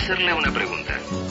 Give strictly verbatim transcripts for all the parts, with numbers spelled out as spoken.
hacerle una pregunta.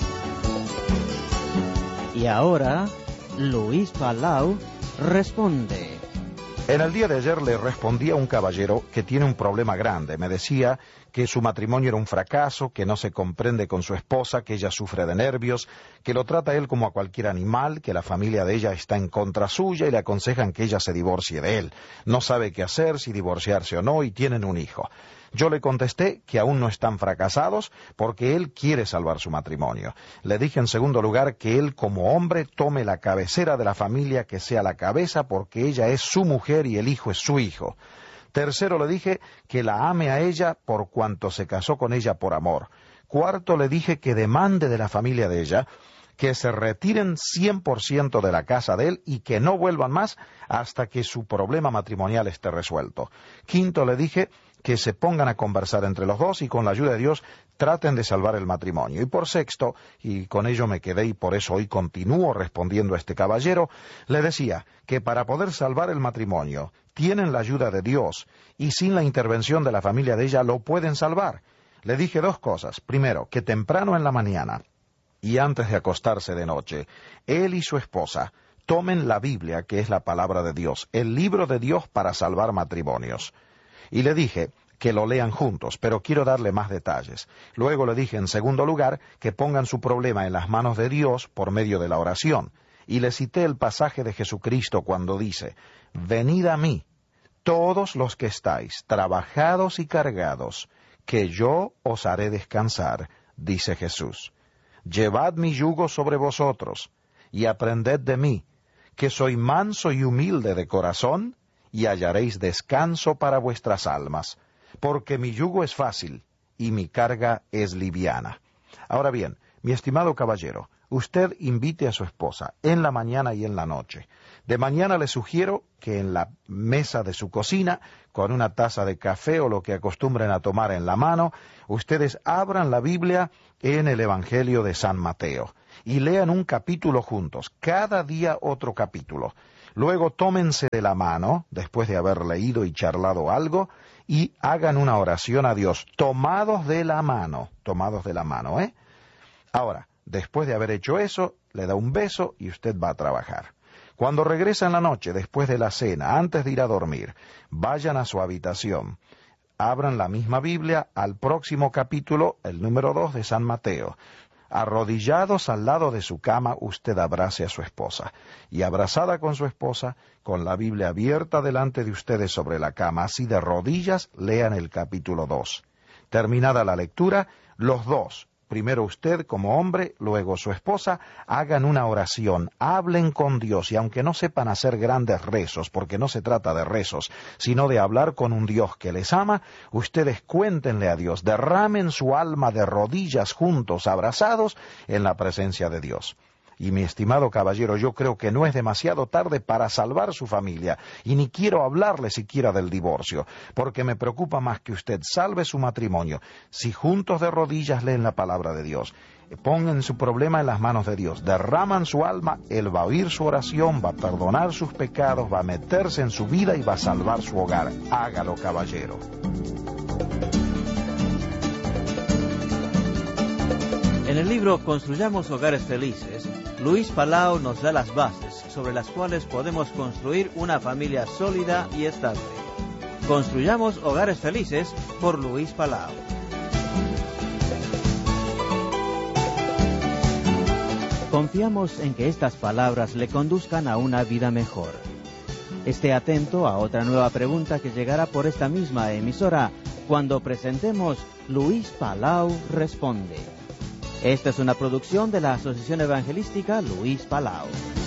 Y ahora, Luis Palau responde. En el día de ayer le respondí a un caballero que tiene un problema grande. Me decía que su matrimonio era un fracaso, que no se comprende con su esposa, que ella sufre de nervios, que lo trata él como a cualquier animal, que la familia de ella está en contra suya y le aconsejan que ella se divorcie de él. No sabe qué hacer, si divorciarse o no, y tienen un hijo. Yo le contesté que aún no están fracasados porque él quiere salvar su matrimonio. Le dije en segundo lugar que él como hombre tome la cabecera de la familia, que sea la cabeza, porque ella es su mujer y el hijo es su hijo. Tercero, le dije que la ame a ella por cuanto se casó con ella por amor. Cuarto, le dije que demande de la familia de ella que se retiren cien por ciento de la casa de él y que no vuelvan más hasta que su problema matrimonial esté resuelto. Quinto, le dije que se pongan a conversar entre los dos y con la ayuda de Dios traten de salvar el matrimonio. Y por sexto, y con ello me quedé y por eso hoy continúo respondiendo a este caballero, le decía que para poder salvar el matrimonio tienen la ayuda de Dios y sin la intervención de la familia de ella lo pueden salvar. Le dije dos cosas. Primero, que temprano en la mañana y antes de acostarse de noche, él y su esposa tomen la Biblia, que es la palabra de Dios, el libro de Dios para salvar matrimonios. Y le dije que lo lean juntos, pero quiero darle más detalles. Luego le dije, en segundo lugar, que pongan su problema en las manos de Dios por medio de la oración. Y le cité el pasaje de Jesucristo cuando dice, «Venid a mí, todos los que estáis trabajados y cargados, que yo os haré descansar», dice Jesús. «Llevad mi yugo sobre vosotros, y aprended de mí, que soy manso y humilde de corazón, y hallaréis descanso para vuestras almas, porque mi yugo es fácil y mi carga es liviana». Ahora bien, mi estimado caballero, usted invite a su esposa en la mañana y en la noche. De mañana le sugiero que en la mesa de su cocina, con una taza de café o lo que acostumbren a tomar en la mano, ustedes abran la Biblia en el Evangelio de San Mateo y lean un capítulo juntos, cada día otro capítulo. Luego tómense de la mano, después de haber leído y charlado algo, y hagan una oración a Dios, tomados de la mano, tomados de la mano, ¿eh? Ahora, después de haber hecho eso, le da un beso y usted va a trabajar. Cuando regresa en la noche, después de la cena, antes de ir a dormir, vayan a su habitación, abran la misma Biblia al próximo capítulo, el número dos de San Mateo. Arrodillados al lado de su cama, usted abrace a su esposa. Y abrazada con su esposa, con la Biblia abierta delante de ustedes sobre la cama, así de rodillas, lean el capítulo dos. Terminada la lectura, los dos, primero usted como hombre, luego su esposa, hagan una oración, hablen con Dios, y aunque no sepan hacer grandes rezos, porque no se trata de rezos, sino de hablar con un Dios que les ama, ustedes cuéntenle a Dios, derramen su alma de rodillas juntos, abrazados, en la presencia de Dios. Y mi estimado caballero, yo creo que no es demasiado tarde para salvar su familia, y ni quiero hablarle siquiera del divorcio, porque me preocupa más que usted salve su matrimonio, si juntos de rodillas leen la palabra de Dios, pongan su problema en las manos de Dios, derraman su alma, Él va a oír su oración, va a perdonar sus pecados, va a meterse en su vida y va a salvar su hogar. Hágalo, caballero. En el libro Construyamos Hogares Felices, Luis Palau nos da las bases sobre las cuales podemos construir una familia sólida y estable. Construyamos Hogares Felices por Luis Palau. Confiamos en que estas palabras le conduzcan a una vida mejor. Esté atento a otra nueva pregunta que llegará por esta misma emisora cuando presentemos Luis Palau Responde. Esta es una producción de la Asociación Evangelística Luis Palau.